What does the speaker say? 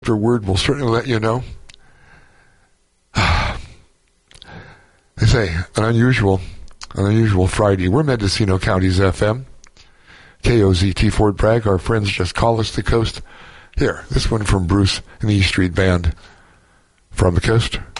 Afterward, we'll certainly let you know. They say, an unusual Friday. We're Mendocino County's FM. KOZT Fort Bragg. Our friends just call us the coast. Here, this one from Bruce and the E Street Band. From the coast.